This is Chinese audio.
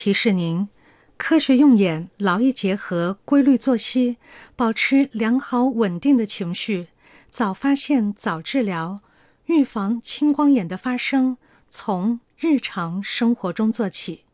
提示您，科学用眼劳逸结合，规律作息，保持良好稳定的情绪，早发现早治疗，预防青光眼的发生，从日常生活中做起。